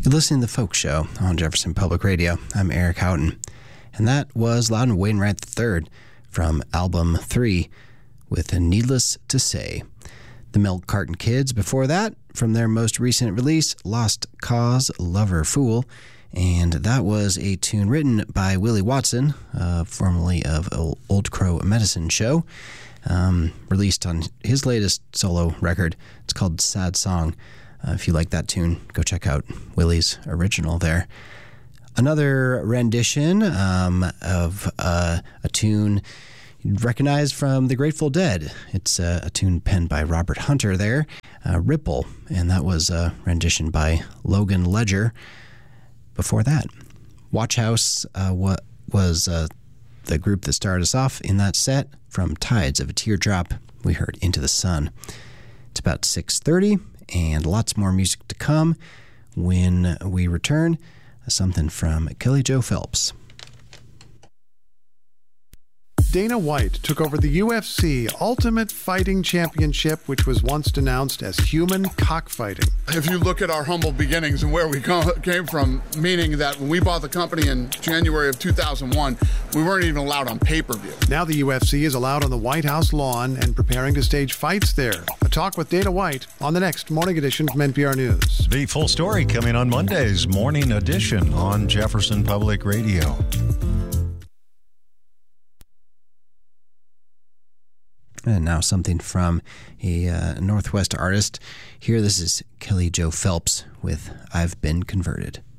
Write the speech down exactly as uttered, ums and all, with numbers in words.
You're listening to The Folk Show on Jefferson Public Radio. I'm Eric Houghton. And that was Loudon Wainwright the third from album three with Needless to Say. The Milk Carton Kids before that from their most recent release, Lost Cause, Lover Fool. And that was a tune written by Willie Watson, uh, formerly of Old Crow Medicine Show, um, released on his latest solo record. It's called Sad Song. Uh, if you like that tune, go check out Willie's original there. Another rendition um, of uh, a tune you'd recognize from the Grateful Dead. It's uh, a tune penned by Robert Hunter there, uh, Ripple, and that was a rendition by Logan Ledger. Before that, Watch House uh, what was uh, the group that started us off in that set. From Tides of a Teardrop, we heard Into the Sun. It's about six thirty. And lots more music to come when we return. Something from Kelly Jo Phelps. Dana White took over the U F C Ultimate Fighting Championship, which was once denounced as human cockfighting. If you look at our humble beginnings and where we came from, meaning that when we bought the company in January of two thousand one, we weren't even allowed on pay-per-view. Now the U F C is allowed on the White House lawn and preparing to stage fights there. A talk with Dana White on the next Morning Edition from N P R News. The full story coming on Monday's Morning Edition on Jefferson Public Radio. And now something from a uh, Northwest artist. Here, this is Kelly Jo Phelps with I've Been Converted.